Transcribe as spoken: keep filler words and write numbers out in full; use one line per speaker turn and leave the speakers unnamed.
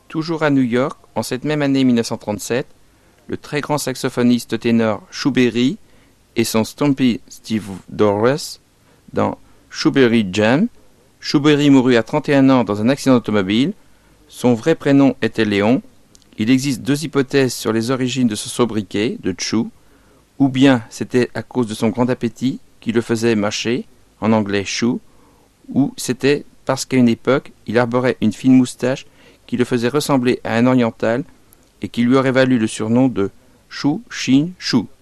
Toujours à New York, en cette même année mille neuf cent trente-sept, le très grand saxophoniste ténor Shu Berry et son Stompy Steve Dorris dans Shu Berry Jam. Shu Berry mourut à trente et un ans dans un accident automobile. Son vrai prénom était Léon. Il existe deux hypothèses sur les origines de ce sobriquet de Chu. Ou bien c'était à cause de son grand appétit qui le faisait mâcher, en anglais Chu, ou c'était parce qu'à une époque, il arborait une fine moustache qui le faisait ressembler à un oriental et qui lui aurait valu le surnom de Chu Shin Chu.